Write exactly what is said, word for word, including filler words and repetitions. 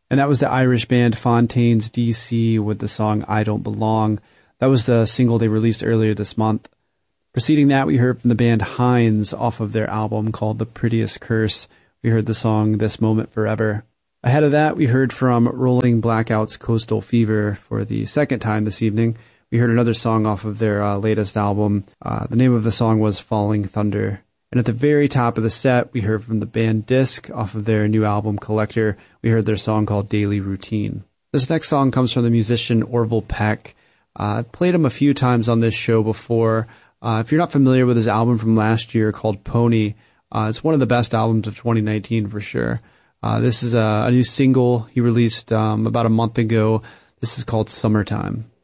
And that was the Irish band Fontaines D C with the song I Don't Belong. That was the single they released earlier this month. Preceding that, we heard from the band Hines off of their album called The Prettiest Curse. We heard the song This Moment Forever. Ahead of that, we heard from Rolling Blackout's Coastal Fever for the second time this evening. We heard another song off of their uh, latest album. Uh, the name of the song was Falling Thunder. And at the very top of the set, we heard from the band Disc off of their new album Collector. We heard their song called Daily Routine. This next song comes from the musician Orville Peck. Uh, I've played him a few times on this show before. Uh, if you're not familiar with his album from last year called Pony, uh, it's one of the best albums of twenty nineteen for sure. Uh, this is a, a new single he released um, about a month ago. This is called Summertime.